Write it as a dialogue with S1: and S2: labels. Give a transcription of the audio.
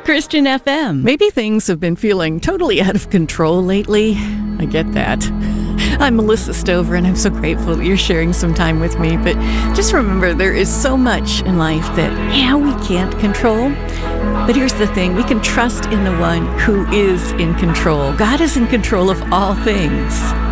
S1: Christian FM. Maybe things have been feeling totally out of control lately. I get that. I'm Melissa Stover, and I'm so grateful that you're sharing some time with me. But just remember, there is so much in life that, we can't control. But here's the thing. We can trust in the one who is in control. God is in control of all things.